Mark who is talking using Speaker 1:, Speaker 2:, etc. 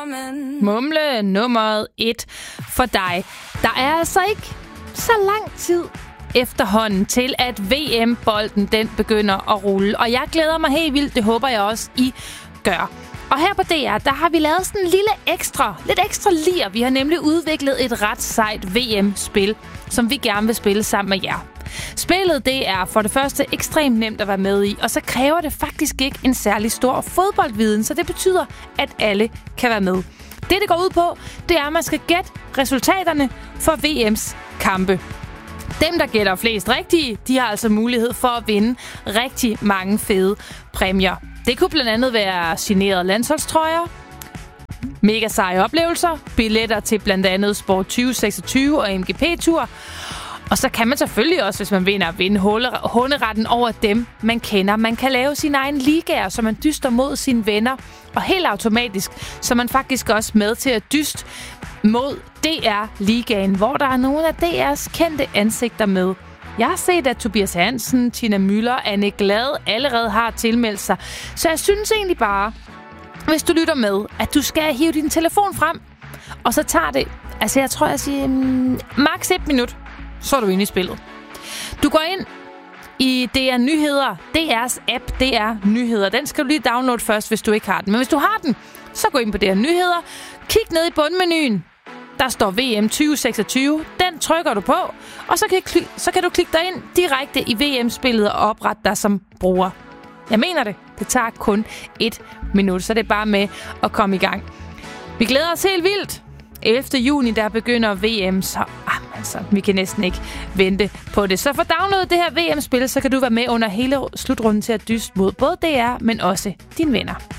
Speaker 1: Mumle nummeret 1 for dig. Der er altså ikke så lang tid efterhånden til, at VM-bolden den begynder at rulle. Og jeg glæder mig helt vildt, det håber jeg også, I gør. Og her på DR, der har vi lavet sådan en lidt ekstra lir. Vi har nemlig udviklet et ret sejt VM-spil, som vi gerne vil spille sammen med jer. Spillet, det er for det første ekstremt nemt at være med i, og så kræver det faktisk ikke en særlig stor fodboldviden, så det betyder, at alle kan være med. Det går ud på, det er, at man skal gætte resultaterne for VM's kampe. Dem, der gætter flest rigtige, de har altså mulighed for at vinde rigtig mange fede præmier. Det kunne blandt andet være signerede landsholdstrøjer, mega seje oplevelser, billetter til blandt andet Sport 2026 og MGP-tur. Og så kan man selvfølgelig også, hvis man vinder, vinde håneretten over dem, man kender. Man kan lave sin egen ligaer, så man dyster mod sine venner. Og helt automatisk, så man faktisk også med til at dyste mod DR-ligaen, hvor der er nogle af DR's kendte ansigter med. Jeg har set, at Tobias Hansen, Tina Müller og Anne Glad allerede har tilmeldt sig. Så jeg synes egentlig bare, hvis du lytter med, at du skal hive din telefon frem. Og så tager det, altså jeg tror, jeg siger maks 1 minut, så er du inde i spillet. Du går ind i DR Nyheder, DR's app, DR Nyheder. Den skal du lige downloade først, hvis du ikke har den. Men hvis du har den, så gå ind på DR Nyheder. Kig ned i bundmenuen. Der står VM 2026. Den trykker du på, og så kan du klikke dig ind direkte i VM-spillet og oprette dig som bruger. Jeg mener det. Det tager kun 1 minut, så det er bare med at komme i gang. Vi glæder os helt vildt. 11. juni, der begynder VM, så vi kan næsten ikke vente på det. Så for downloadet det her VM-spil, så kan du være med under hele slutrunden til at dyste mod både DR, men også dine venner.